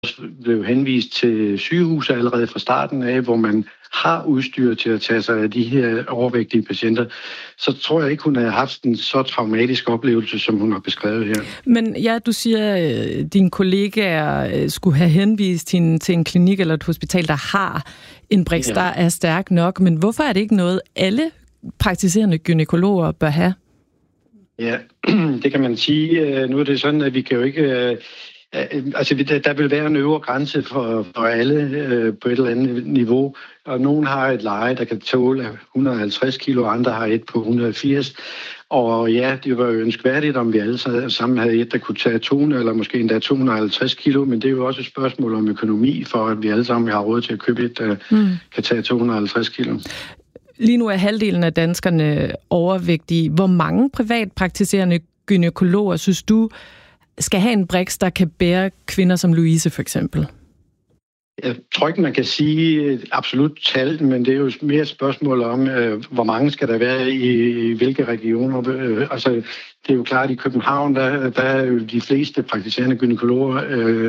blev henvist til sygehus allerede fra starten af, hvor man har udstyr til at tage sig af de her overvægtige patienter, så tror jeg ikke, hun har haft en så traumatisk oplevelse, som hun har beskrevet her. Men ja, du siger, at dine kollegaer skulle have henvist hende til en klinik eller et hospital, der har en briks, der er stærk nok. Men hvorfor er det ikke noget, alle praktiserende gynækologer bør have? Ja, det kan man sige. Nu er det sådan, at vi kan jo ikke... der vil være en øvre grænse for alle på et eller andet niveau, og nogen har et leje, der kan tåle 150 kilo, og andre har et på 180. Og ja, det var jo ønskværdigt, om vi alle sammen havde et, der kunne tage 200 eller måske endda 250 kilo, men det er jo også et spørgsmål om økonomi, for at vi alle sammen har råd til at købe et, der kan tage 250 kilo. Lige nu er halvdelen af danskerne overvægtige. Hvor mange privatpraktiserende gynækologer synes du skal have en briks, der kan bære kvinder som Louise for eksempel? Jeg tror ikke, man kan sige absolut tal, men det er jo mere et spørgsmål om, hvor mange skal der være i hvilke regioner. Det er jo klart, at i København, der er jo de fleste praktiserende gynækologer.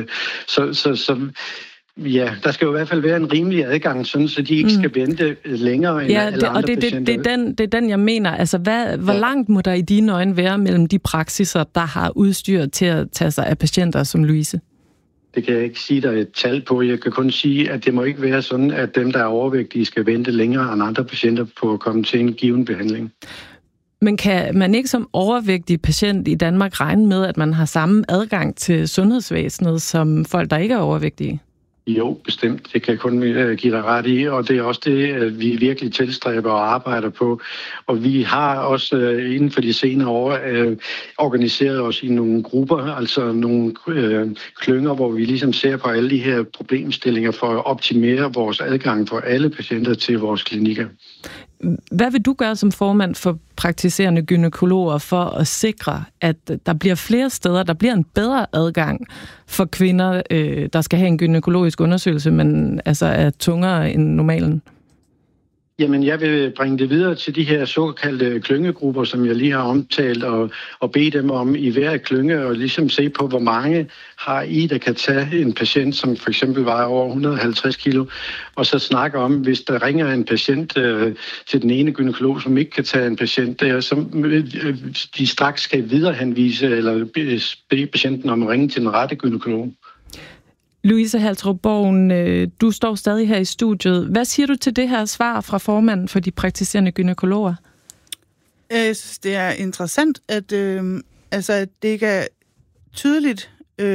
Ja, der skal jo i hvert fald være en rimelig adgang, sådan, så de ikke skal vente længere end alle andre patienter. Det er den, jeg mener. Altså, hvor langt må der i dine øjne være mellem de praksiser, der har udstyr til at tage sig af patienter som Louise? Det kan jeg ikke sige, der er et tal på. Jeg kan kun sige, at det må ikke være sådan, at dem, der er overvægtige, skal vente længere end andre patienter på at komme til en given behandling. Men kan man ikke som overvægtig patient i Danmark regne med, at man har samme adgang til sundhedsvæsenet som folk, der ikke er overvægtige? Jo, bestemt. Det kan jeg kun give dig ret i, og det er også det, vi virkelig tilstræber og arbejder på. Og vi har også inden for de senere år organiseret os i nogle grupper, altså nogle klynger, hvor vi ligesom ser på alle de her problemstillinger for at optimere vores adgang for alle patienter til vores klinikker. Hvad vil du gøre som formand for praktiserende gynækologer for at sikre, at der bliver flere steder, der bliver en bedre adgang for kvinder, der skal have en gynækologisk undersøgelse, men altså er tungere end normalen? Jamen, jeg vil bringe det videre til de her såkaldte klyngegrupper, som jeg lige har omtalt, og bede dem om i hver klynge og ligesom se på, hvor mange har I, der kan tage en patient, som for eksempel vejer over 150 kilo, og så snakke om, hvis der ringer en patient til den ene gynækolog, som ikke kan tage en patient der, så de straks skal viderehenvise eller bede patienten om at ringe til den rette gynækolog. Louise Haltrup Borgen, du står stadig her i studiet. Hvad siger du til det her svar fra formanden for de praktiserende gynækologer? Jeg synes, det er interessant, at det ikke er tydeligt,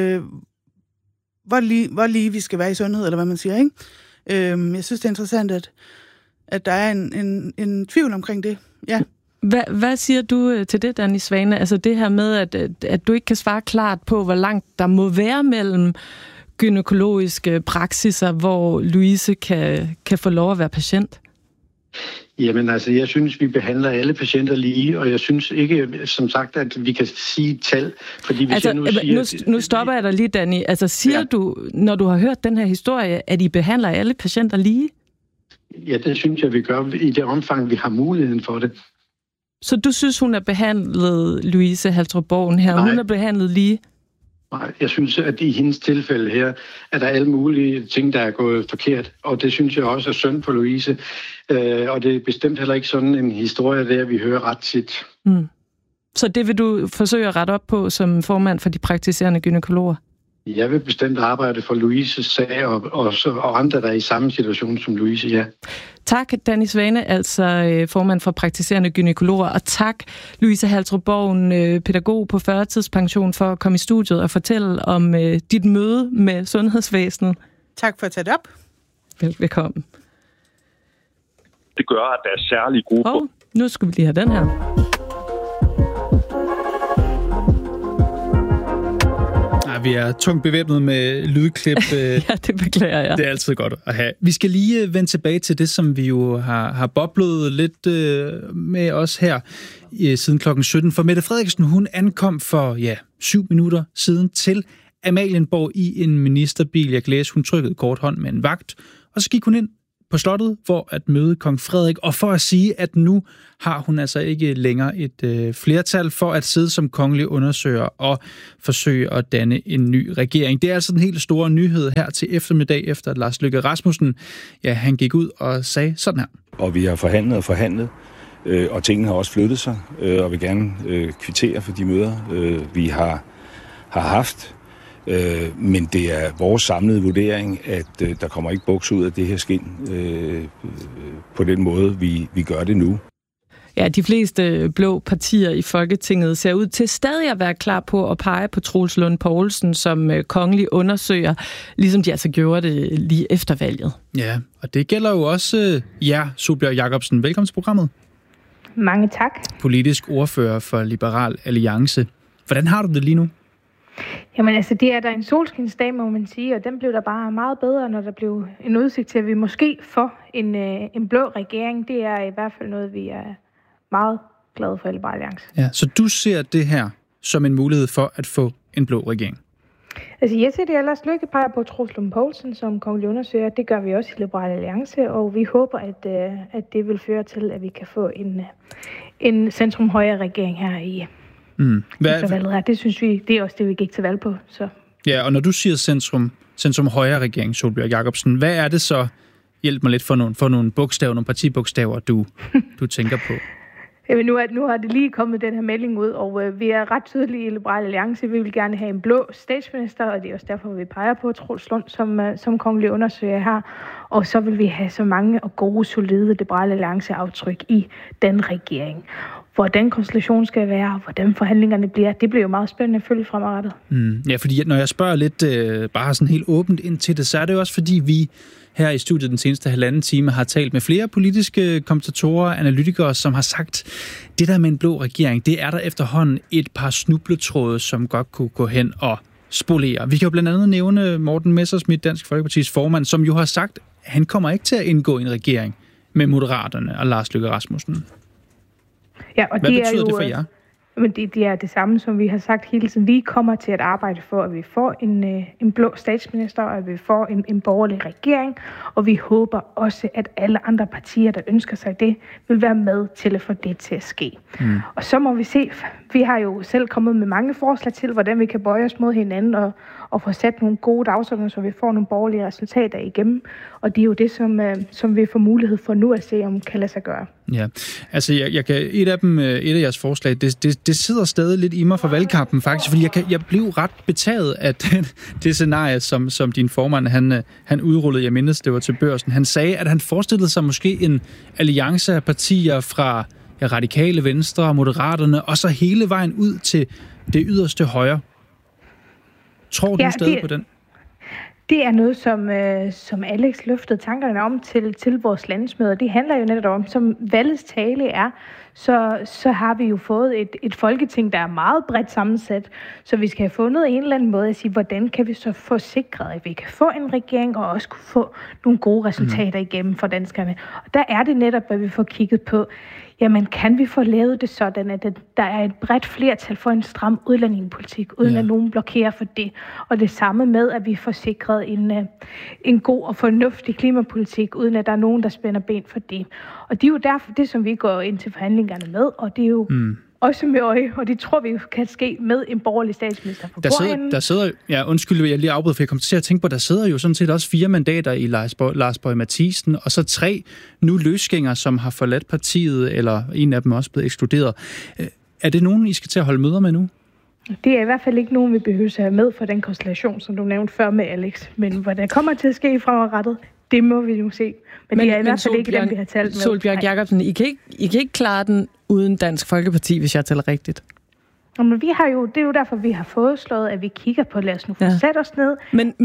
hvor lige vi skal være i sundhed, eller hvad man siger, ikke? Jeg synes, det er interessant, at der er en tvivl omkring det. Ja. Hvad siger du til det, Danny Svane? Altså det her med, at du ikke kan svare klart på, hvor langt der må være mellem gynækologiske praksiser, hvor Louise kan få lov at være patient? Jamen altså, jeg synes, vi behandler alle patienter lige, og jeg synes ikke, som sagt, at vi kan sige tal, fordi hvis jeg nu siger... Nu stopper jeg dig lige, Danny. Altså siger du, når du har hørt den her historie, at I behandler alle patienter lige? Ja, det synes jeg, vi gør i det omfang, vi har muligheden for det. Så du synes, hun er behandlet, Louise Haltrup Borgen her? Nej. Hun er behandlet lige? Nej, jeg synes, at i hendes tilfælde her, er der alle mulige ting, der er gået forkert. Og det synes jeg også er synd for Louise. Og det er bestemt heller ikke sådan en historie, der vi hører ret tit. Mm. Så det vil du forsøge at rette op på som formand for de praktiserende gynækologer? Jeg vil bestemt arbejde for Louises sag og andre, der er i samme situation som Louise, ja. Tak, Danny Svane, altså formand for praktiserende gynækologer, og tak, Louise Haltrup Borgen, pædagog på 40-tidspension, for at komme i studiet og fortælle om dit møde med sundhedsvæsenet. Tak for at tage det op. Velkommen. Det gør, at der er særlige grupper. Nu skal vi lige have den her. Vi er tungt bevæbnet med lydklip. Ja, det beklager jeg. Det er altid godt at have. Vi skal lige vende tilbage til det, som vi jo har boblet lidt med os her siden klokken 17. For Mette Frederiksen, hun ankom for 7 minutter siden til Amalienborg i en ministerbil. Jeg kan læse, hun trykkede kort hånd med en vagt, og så gik hun ind på slottet for at møde kong Frederik, og for at sige, at nu har hun altså ikke længere et flertal for at sidde som kongelig undersøger og forsøge at danne en ny regering. Det er altså den helt store nyhed her til eftermiddag, efter at Lars Løkke Rasmussen, han gik ud og sagde sådan her. Og vi har forhandlet, og tingene har også flyttet sig, og vil gerne kvittere for de møder, vi har haft. Men det er vores samlede vurdering, at der kommer ikke buks ud af det her skind på den måde, vi gør det nu. Ja, de fleste blå partier i Folketinget ser ud til stadig at være klar på at pege på Troels Lund Poulsen som kongelig undersøger, ligesom de altså gjorde det lige efter valget. Ja, og det gælder jo også jer, Sólbjørg Jacobsen. Velkommen til programmet. Mange tak. Politisk ordfører for Liberal Alliance. Hvordan har du det lige nu? Jamen altså, det er der en solskinsdag, må man sige, og den blev der bare meget bedre, når der blev en udsigt til, at vi måske får en blå regering. Det er i hvert fald noget, vi er meget glade for i Liberal Alliance. Ja, så du ser det her som en mulighed for at få en blå regering? Altså, jeg ser det ellers Løkke peger på Troels Lund Poulsen som kongelig undersøger. Det gør vi også i Liberal Alliance, og vi håber, at det vil føre til, at vi kan få en centrum-højre regering her i valget her. Det synes vi, det er også det, vi gik til valg på. Så. Ja, og når du siger centrum-højre regering, Sólbjørg Jacobsen, hvad er det så, hjælp mig lidt for nogle bogstaver, nogle partibogstaver, du tænker på? Jamen, nu har det lige kommet den her melding ud, og vi er ret tydelige i Liberal Alliance. Vi vil gerne have en blå statsminister, og det er også derfor, vi peger på Troels Lund som kongelig undersøger her. Og så vil vi have så mange og gode, solide Liberal Alliance-aftryk i den regering. Hvordan konstellationen skal være, og hvordan forhandlingerne bliver, det bliver jo meget spændende at følge fremadrettet. Ja, fordi når jeg spørger lidt bare sådan helt åbent ind til det, så er det jo også fordi, vi her i studiet den seneste 1,5 time har talt med flere politiske kommentatorer og analytikere, som har sagt, det der med en blå regering, det er der efterhånden et par snubletråde, som godt kunne gå hen og spolere. Vi kan jo blandt andet nævne Morten Messerschmidt, Dansk Folkepartis formand, som jo har sagt, at han kommer ikke til at indgå i en regering med Moderaterne og Lars Løkke Rasmussen. Ja, og hvad betyder det for jer? Men det er det samme, som vi har sagt hele tiden. Vi kommer til at arbejde for, at vi får en blå statsminister, og at vi får en borgerlig regering. Og vi håber også, at alle andre partier, der ønsker sig det, vil være med til at få det til at ske. Og så må vi se. Vi har jo selv kommet med mange forslag til, hvordan vi kan bøje os mod hinanden og få sat nogle gode dagsordener, så vi får nogle borgerlige resultater igennem. Og det er jo det, som vi får mulighed for nu at se, om kan lade sig gøre. Ja, altså et af jeres forslag, det sidder stadig lidt i mig for valgkampen faktisk, fordi jeg blev ret betaget af det scenarie, som din formand han udrullede. Jeg mindes, det var til Børsen. Han sagde, at han forestillede sig måske en alliance af partier fra Radikale Venstre, Moderaterne, og så hele vejen ud til det yderste højre. Tror du stadig på den? Det er noget, som Alex løftede tankerne om til vores landsmøder. Det handler jo netop om, som valgets tale er, så har vi jo fået et folketing, der er meget bredt sammensat. Så vi skal have fundet en eller anden måde at sige, hvordan kan vi så få sikret, at vi kan få en regering og også kunne få nogle gode resultater igennem for danskerne. Og der er det netop, hvad vi får kigget på. Jamen, kan vi få lavet det sådan, at der er et bredt flertal for en stram udlændingepolitik, uden at nogen blokerer for det. Og det samme med, at vi får sikret en god og fornuftig klimapolitik, uden at der er nogen, der spænder ben for det. Og det er jo derfor det, som vi går ind til forhandlingerne med, og det er jo også med øje, og det tror vi kan ske med en borgerlig statsminister. Der sidder, undskyld, jeg lige afbryder, for jeg kom til at tænke på, der sidder jo sådan set også 4 mandater i Lars Boje Mathiesen, og så 3 nu løsgængere, som har forladt partiet, eller en af dem også blevet ekskluderet. Er det nogen, I skal til at holde møder med nu? Det er i hvert fald ikke nogen, vi behøver at have med for den konstellation, som du nævnte før med Alex. Men hvad der kommer til at ske fremadrettet, det må vi jo se. Men det er i hvert fald ikke dem, vi har talt med. Sólbjørg Jacobsen, I kan ikke klare den uden Dansk Folkeparti, hvis jeg tæller rigtigt. Men det er jo derfor, vi har foreslået, at vi kigger på, lad os nu få sat os ned.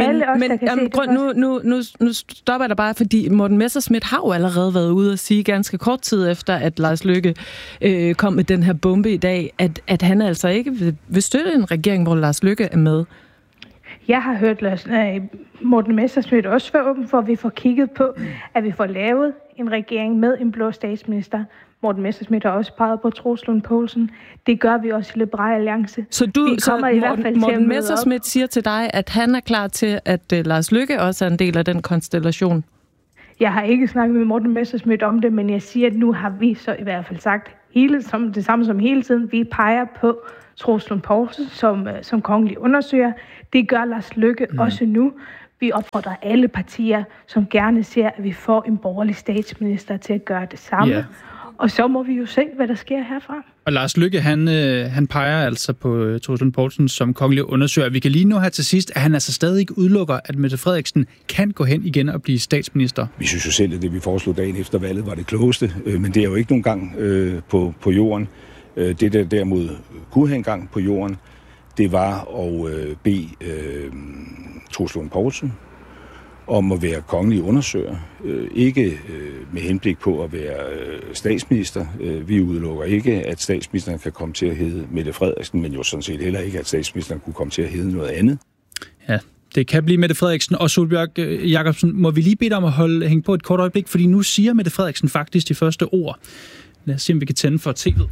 Nu stopper jeg der bare, fordi Morten Messerschmidt har jo allerede været ude og sige ganske kort tid efter, at Lars Løkke kom med den her bombe i dag, at han altså ikke vil støtte en regering, hvor Lars Løkke er med. Jeg har hørt Morten Messerschmidt også være åben for, at vi får kigget på, at vi får lavet en regering med en blå statsminister. Morten Messerschmidt har også peget på Troels Lund Poulsen. Det gør vi også i Liberal Alliance. Så Morten Messerschmidt siger til dig, at han er klar til, at Lars Løkke også er en del af den konstellation? Jeg har ikke snakket med Morten Messerschmidt om det, men jeg siger, at nu har vi så i hvert fald sagt det samme som hele tiden. Vi peger på Troels Lund Poulsen som kongelig undersøger. Det gør Lars Løkke også nu. Vi opfordrer alle partier, som gerne ser, at vi får en borgerlig statsminister til at gøre det samme. Yeah. Og så må vi jo se, hvad der sker herfra. Og Lars Løkke, han peger altså på Troels Lund Poulsen som kongelig undersøger. Vi kan lige nu her til sidst, at han altså stadig ikke udelukker, at Mette Frederiksen kan gå hen igen og blive statsminister. Vi synes jo selv, at det vi foreslog dagen efter valget var det klogeste, men det er jo ikke nogen gang på jorden. Det der derimod kunne have en gang på jorden, det var at bede Troels Lund Poulsen om at være kongelig undersøger. Ikke med henblik på at være statsminister. Vi udelukker ikke, at statsministeren kan komme til at hedde Mette Frederiksen, men jo sådan set heller ikke, at statsministeren kunne komme til at hedde noget andet. Ja, det kan blive Mette Frederiksen. Og Sólbjørg Jakobsen, må vi lige bede dig om at hænge på et kort øjeblik, fordi nu siger Mette Frederiksen faktisk de første ord. Lad os se, om vi kan tænde for tv'et.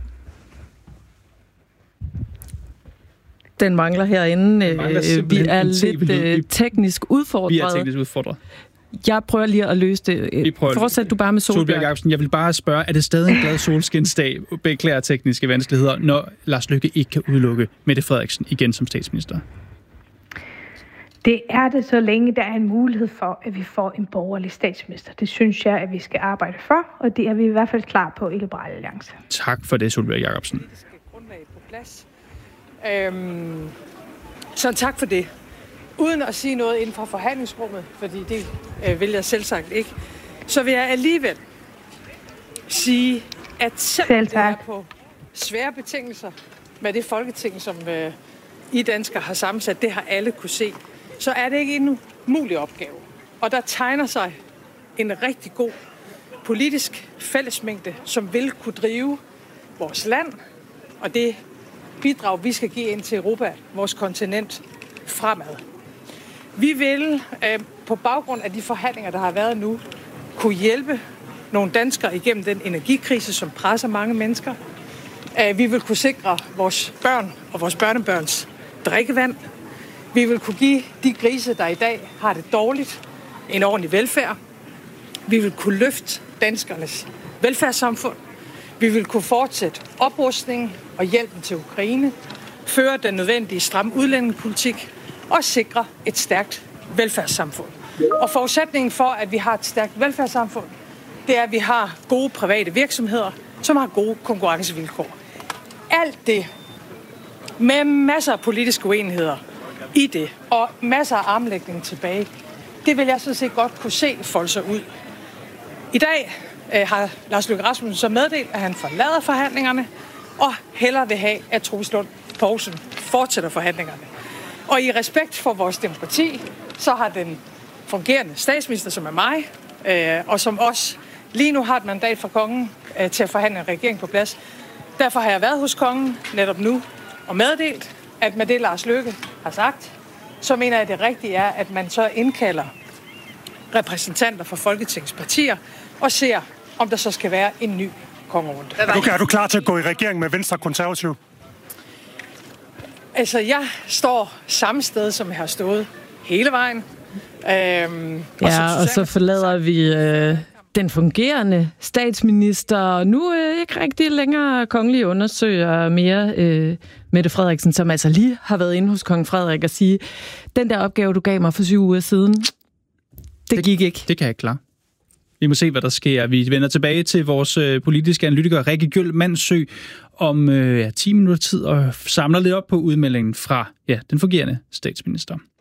Den mangler herinde. Vi er lidt teknisk udfordret. Vi er teknisk udfordret. Jeg prøver lige at løse det. Fortsæt du bare med Sólbjørg Jakobsen. Jeg vil bare spørge, er det stadig en glad solskinsdag, beklager tekniske vanskeligheder, når Lars Løkke ikke kan udelukke Mette Frederiksen igen som statsminister? Det er det, så længe der er en mulighed for, at vi får en borgerlig statsminister. Det synes jeg, at vi skal arbejde for, og det er vi i hvert fald klar på i Liberal Alliance. Tak for det, Sólbjørg Jakobsen. Så tak for det. Uden at sige noget inden for forhandlingsrummet, fordi det vil jeg selvsagt ikke, så vil jeg alligevel sige, at selvom det er på svære betingelser med det folketing, som I danskere har sammensat, det har alle kunne se, så er det ikke en umulig opgave. Og der tegner sig en rigtig god politisk fællesmængde, som vil kunne drive vores land og det bidrag, vi skal give ind til Europa, vores kontinent, fremad. Vi vil på baggrund af de forhandlinger, der har været nu, kunne hjælpe nogle danskere igennem den energikrise, som presser mange mennesker. Vi vil kunne sikre vores børn og vores børnebørns drikkevand. Vi vil kunne give de grise, der i dag har det dårligt, en ordentlig velfærd. Vi vil kunne løfte danskernes velfærdssamfund. Vi vil kunne fortsætte oprustningen og hjælpen til Ukraine, føre den nødvendige stramme udlændingepolitik og sikre et stærkt velfærdssamfund. Og forudsætningen for, at vi har et stærkt velfærdssamfund, det er, at vi har gode private virksomheder, som har gode konkurrencevilkår. Alt det med masser af politiske uenigheder i det, og masser af armlægning tilbage, det vil jeg sådan set godt kunne se folde sig ud. I dag har Lars Løkke Rasmussen så meddelt, at han forlader forhandlingerne, og hellere vil have, at Troels Lund Poulsen fortsætter forhandlingerne. Og i respekt for vores demokrati, så har den fungerende statsminister, som er mig, og som også lige nu har et mandat fra kongen til at forhandle en regering på plads. Derfor har jeg været hos kongen netop nu og meddelt, at med det Lars Løkke har sagt, så mener jeg, at det rigtige er, at man så indkalder repræsentanter fra Folketingets partier og ser, om der så skal være en ny kongerunde. Er du klar til at gå i regering med Venstre og Konservative? Altså, jeg står samme sted, som jeg har stået hele vejen. Og så forlader vi den fungerende statsminister, nu ikke rigtig længere kongelig undersøger mere Mette Frederiksen, som altså lige har været inde hos kong Frederik og sige, den der opgave, du gav mig for 7 uger siden, det gik ikke. Det kan jeg ikke klare. Vi må se, hvad der sker. Vi vender tilbage til vores politiske analytiker, Rikke Gjøl Mandsø, om 10 minutter tid og samler lidt op på udmeldingen fra den fungerende statsminister.